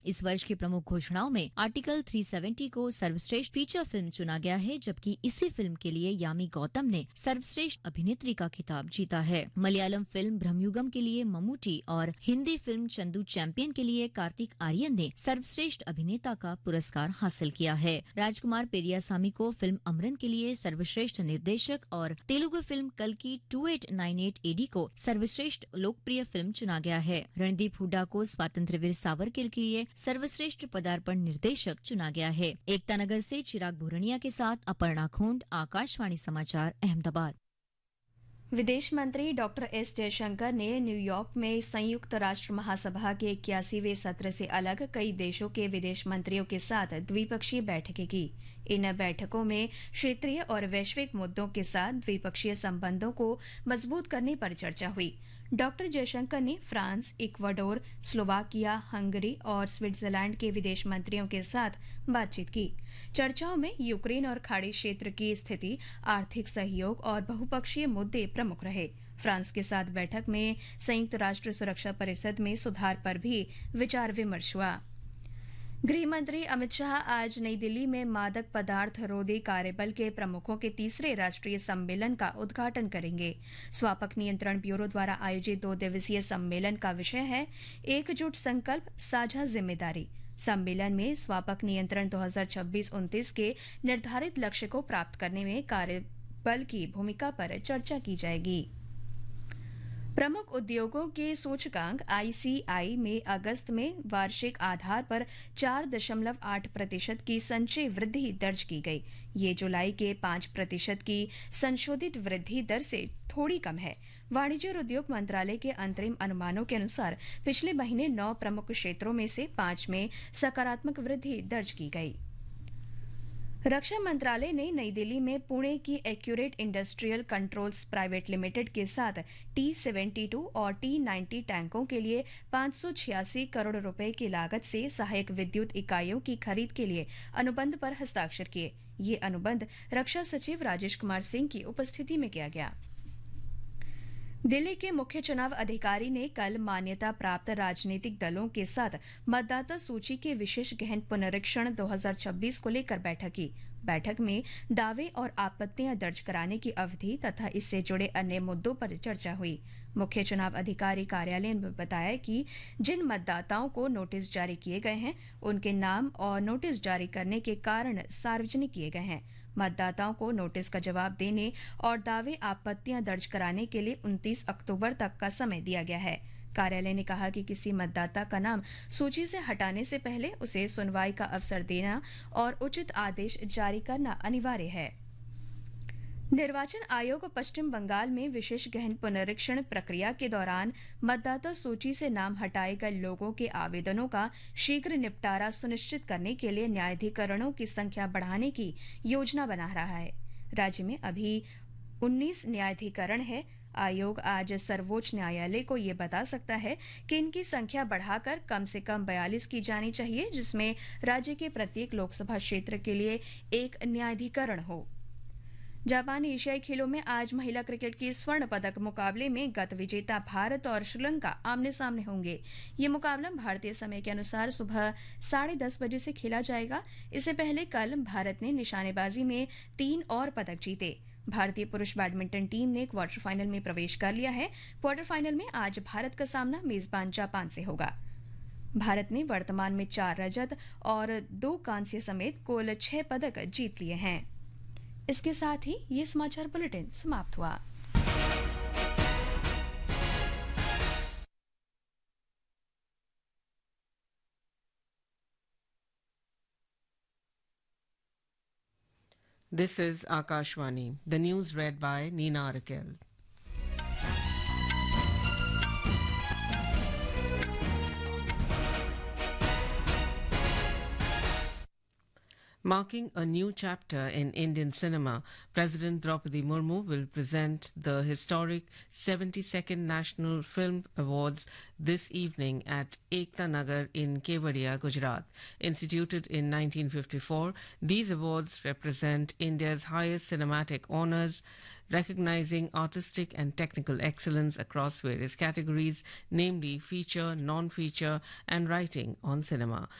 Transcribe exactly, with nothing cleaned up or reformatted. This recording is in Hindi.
इस वर्ष की प्रमुख घोषणाओं में आर्टिकल तीन सौ सत्तर को सर्वश्रेष्ठ फीचर फिल्म चुना गया है, जबकि इसी फिल्म के लिए यामी गौतम ने सर्वश्रेष्ठ अभिनेत्री का खिताब जीता है। मलयालम फिल्म ब्रह्मयुगम के लिए ममूटी और हिंदी फिल्म चंदू चैंपियन के लिए कार्तिक आर्यन ने सर्वश्रेष्ठ अभिनेता का पुरस्कार हासिल किया है। राजकुमार पेरियासामी को फिल्म अमरन के लिए सर्वश्रेष्ठ निर्देशक और तेलुगु फिल्म कल्कि अट्ठाईस सौ अट्ठानवे एडी को सर्वश्रेष्ठ लोकप्रिय फिल्म चुना गया है। रणदीप हुड्डा को स्वातंत्र्यवीर सावरकर के लिए सर्वश्रेष्ठ पदार्पण निर्देशक चुना गया है। एकता नगर से चिराग भूरनिया के साथ अपर्णा खोंड, आकाशवाणी समाचार, अहमदाबाद। विदेश मंत्री डॉक्टर एस जयशंकर ने न्यूयॉर्क में संयुक्त राष्ट्र महासभा के इक्यासीवें सत्र से अलग कई देशों के विदेश मंत्रियों के साथ द्विपक्षीय बैठकें की। इन बैठकों में क्षेत्रीय और वैश्विक मुद्दों के साथ द्विपक्षीय संबंधों को मजबूत करने पर चर्चा हुई। डॉक्टर जयशंकर ने फ्रांस, इक्वाडोर, स्लोवाकिया, हंगरी और स्विट्जरलैंड के विदेश मंत्रियों के साथ बातचीत की। चर्चाओं में यूक्रेन और खाड़ी क्षेत्र की स्थिति, आर्थिक सहयोग और बहुपक्षीय मुद्दे प्रमुख रहे। फ्रांस के साथ बैठक में संयुक्त राष्ट्र सुरक्षा परिषद में सुधार पर भी विचार विमर्श हुआ। गृह मंत्री अमित शाह आज नई दिल्ली में मादक पदार्थ रोधी कार्यबल के प्रमुखों के तीसरे राष्ट्रीय सम्मेलन का उद्घाटन करेंगे। स्वापक नियंत्रण ब्यूरो द्वारा आयोजित दो दिवसीय सम्मेलन का विषय है एकजुट संकल्प, साझा जिम्मेदारी। सम्मेलन में स्वापक नियंत्रण दो हज़ार छब्बीस उनतीस के निर्धारित लक्ष्य को प्राप्त करने में कार्यबल की भूमिका पर चर्चा की जाएगी। प्रमुख उद्योगों के सूचकांक आईसीआई में अगस्त में वार्षिक आधार पर चार दशमलव आठ प्रतिशत की संचयी वृद्धि दर्ज की गई। ये जुलाई के पांच प्रतिशत की संशोधित वृद्धि दर से थोड़ी कम है। वाणिज्य और उद्योग मंत्रालय के अंतरिम अनुमानों के अनुसार पिछले महीने नौ प्रमुख क्षेत्रों में से पांच में सकारात्मक वृद्धि दर्ज की गई। रक्षा मंत्रालय ने नई दिल्ली में पुणे की accurate industrial controls private limited के साथ टी बहत्तर और टी नब्बे टैंकों के लिए पाँच सौ छियासी करोड़ रुपए की लागत से सहायक विद्युत इकाइयों की खरीद के लिए अनुबंध पर हस्ताक्षर किए। ये अनुबंध रक्षा सचिव राजेश कुमार सिंह की उपस्थिति में किया गया। दिल्ली के मुख्य चुनाव अधिकारी ने कल मान्यता प्राप्त राजनीतिक दलों के साथ मतदाता सूची के विशेष गहन पुनरीक्षण दो हज़ार छब्बीस को लेकर बैठक की। बैठक में दावे और आपत्तियां दर्ज कराने की अवधि तथा इससे जुड़े अन्य मुद्दों पर चर्चा हुई। मुख्य चुनाव अधिकारी कार्यालय ने बताया कि जिन मतदाताओं को नोटिस जारी किए गए हैं, उनके नाम और नोटिस जारी करने के कारण सार्वजनिक किए गए हैं। मतदाताओं को नोटिस का जवाब देने और दावे आपत्तियां दर्ज कराने के लिए उनतीस अक्टूबर तक का समय दिया गया है। कार्यालय ने कहा कि किसी मतदाता का नाम सूची से हटाने से पहले उसे सुनवाई का अवसर देना और उचित आदेश जारी करना अनिवार्य है। निर्वाचन आयोग पश्चिम बंगाल में विशेष गहन पुनरीक्षण प्रक्रिया के दौरान मतदाता सूची से नाम हटाए गए लोगों के आवेदनों का शीघ्र निपटारा सुनिश्चित करने के लिए न्यायाधिकरणों की संख्या बढ़ाने की योजना बना रहा है। राज्य में अभी उन्नीस न्यायाधिकरण है। आयोग आज सर्वोच्च न्यायालय को ये बता सकता है कि इनकी संख्या बढ़ाकर कम से कम बयालीस की जानी चाहिए, जिसमें राज्य के प्रत्येक लोकसभा क्षेत्र के लिए एक न्यायाधिकरण हो। जापान एशियाई खेलों में आज महिला क्रिकेट के स्वर्ण पदक मुकाबले में गत विजेता भारत और श्रीलंका आमने सामने होंगे। ये मुकाबला भारतीय समय के अनुसार सुबह साढ़े दस बजे से खेला जाएगा। इससे पहले कल भारत ने निशानेबाजी में तीन और पदक जीते। भारतीय पुरुष बैडमिंटन टीम ने क्वार्टर फाइनल में प्रवेश कर लिया है। क्वार्टर फाइनल में आज भारत का सामना मेजबान जापान से होगा। भारत ने वर्तमान में चार रजत और दो कांस्य समेत कुल छह पदक जीत लिए हैं। इसके साथ ही ये समाचार बुलेटिन समाप्त हुआ। This is Akashvani. The news read by Nina Rakel. Marking a new chapter in Indian cinema, President Draupadi Murmu will present the historic seventy-second National Film Awards this evening at Ekta Nagar in Kevadia, Gujarat. Instituted in nineteen fifty-four, these awards represent India's highest cinematic honours, recognizing artistic and technical excellence across various categories, namely feature, non-feature, and writing on cinema.